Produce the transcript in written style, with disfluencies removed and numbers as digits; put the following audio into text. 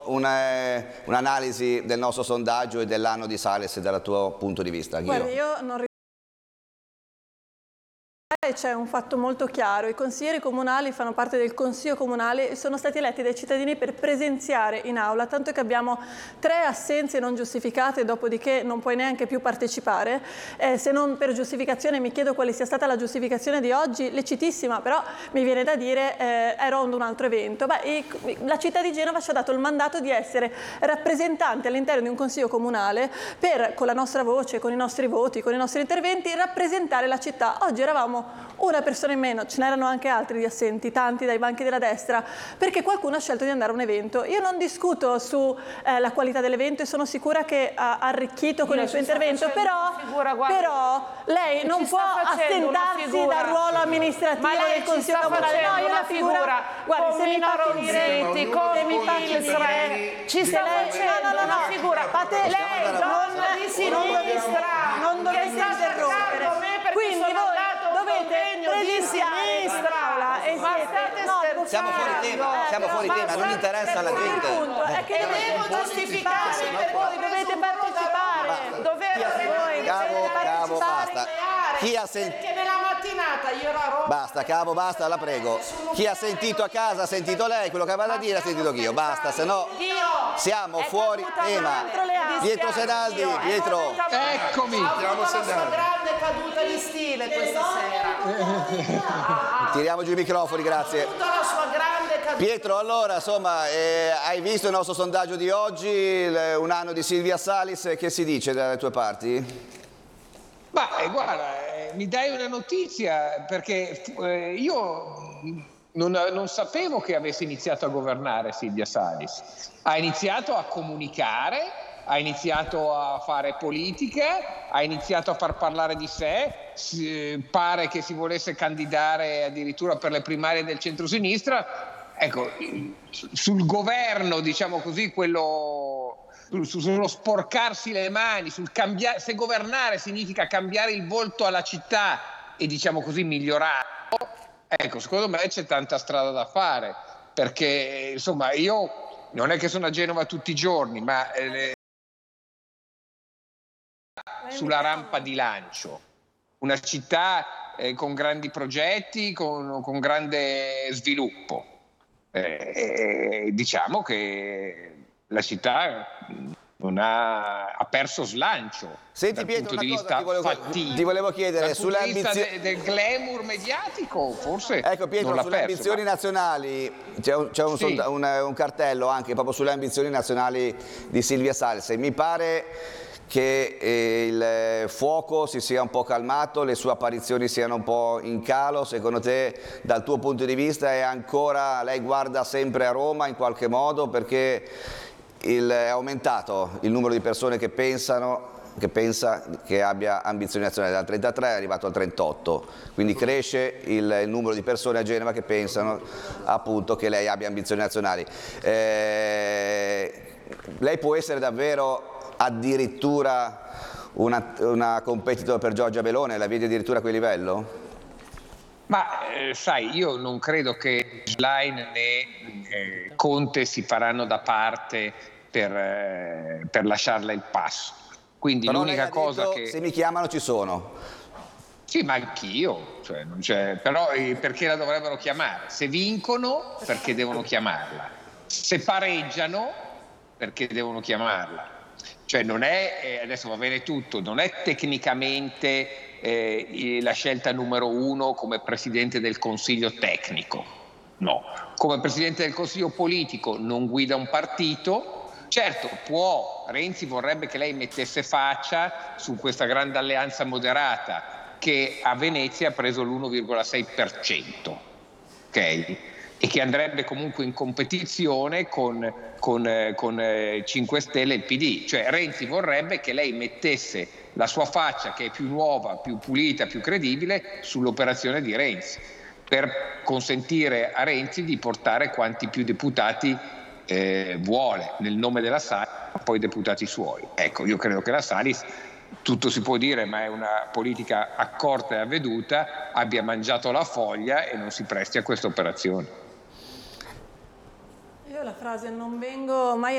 un'analisi del nostro sondaggio e dell'anno di Salis dal tuo punto di vista. Guarda, io non c'è un fatto molto chiaro: i consiglieri comunali fanno parte del Consiglio Comunale e sono stati eletti dai cittadini per presenziare in aula, tanto che abbiamo 3 assenze non giustificate, dopodiché non puoi neanche più partecipare, se non per giustificazione. Mi chiedo quale sia stata la giustificazione di oggi, lecitissima, però mi viene da dire ero ad un altro evento. La città di Genova ci ha dato il mandato di essere rappresentante all'interno di un Consiglio Comunale per, con la nostra voce, con i nostri voti, con i nostri interventi, rappresentare la città. Oggi eravamo una persona in meno, ce n'erano anche altri di assenti, tanti dai banchi della destra, perché qualcuno ha scelto di andare a un evento. Io non discuto sulla qualità dell'evento e sono sicura che ha arricchito con il suo intervento, però lei non può assentarsi dal ruolo amministrativo del Consiglio Comunale. No, io la figura, guardi, se mi ci sta facendo una figura. Lei non dovete interrompere. Quindi voi dovete presenziare in aula e siamo fuori tema, non interessa alla gente. Il punto è che devo giustificarsi per voi, dovete partecipare. Cavo, basta. Chi ha sentito? Perché nella mattinata io ero a Roma. Basta, Cavo, basta, la prego. Chi ha sentito a casa ha sentito lei, quello che aveva da dire ha sentito anch'io. Basta, se no siamo fuori tema. Pietro Senaldi, Pietro. Eccomi. Ha avuto la sua grande caduta di stile questa sera. Tiriamo giù i microfoni, grazie. Tutta la sua grande caduta. Pietro, allora, insomma, hai visto il nostro sondaggio di oggi, un anno di Silvia Salis, che si dice dalle tue parti? Guarda, mi dai una notizia, perché io non sapevo che avesse iniziato a governare Silvia Salis. Ha iniziato a comunicare, ha iniziato a fare politica, ha iniziato a far parlare di sé, pare che si volesse candidare addirittura per le primarie del centrosinistra. Ecco, sul governo, diciamo così, sullo sporcarsi le mani, se governare significa cambiare il volto alla città e, diciamo così, migliorarlo, ecco, secondo me c'è tanta strada da fare, perché insomma io non è che sono a Genova tutti i giorni, ma sulla rampa di lancio, una città con grandi progetti, con grande sviluppo, diciamo che la città ha perso slancio. Senti Pietro, una cosa ti volevo chiedere sulle ambizioni del glamour mediatico, forse. Ecco Pietro, sulle ambizioni nazionali c'è un cartello anche proprio sulle ambizioni nazionali di Silvia Salis. Mi pare che il fuoco si sia un po' calmato, le sue apparizioni siano un po' in calo. Secondo te, dal tuo punto di vista, lei guarda sempre a Roma in qualche modo, perché è aumentato il numero di persone che pensa che abbia ambizioni nazionali, dal 33 è arrivato al 38, quindi cresce il numero di persone a Genova che pensano appunto che lei abbia ambizioni nazionali. Lei può essere davvero addirittura una competitor per Giorgia Meloni? La vedi addirittura a quel livello? Sai, io non credo che Schlein né Conte si faranno da parte per lasciarle il passo. Quindi però l'unica cosa che... Se mi chiamano ci sono. Sì, ma anch'io, però perché la dovrebbero chiamare? Se vincono, perché devono chiamarla? Se pareggiano, perché devono chiamarla? Cioè non è, adesso va bene tutto, non è tecnicamente la scelta numero 1 come Presidente del Consiglio tecnico, no. Come Presidente del Consiglio politico non guida un partito. Certo, Renzi vorrebbe che lei mettesse faccia su questa grande alleanza moderata che a Venezia ha preso l'1,6%, ok? E che andrebbe comunque in competizione con 5 Stelle e il PD. Cioè Renzi vorrebbe che lei mettesse la sua faccia, che è più nuova, più pulita, più credibile, sull'operazione di Renzi, per consentire a Renzi di portare quanti più deputati vuole nel nome della Salis, poi deputati suoi. Ecco, io credo che la Salis, tutto si può dire, ma è una politica accorta e avveduta, abbia mangiato la foglia e non si presti a questa operazione. Io la frase "non vengo mai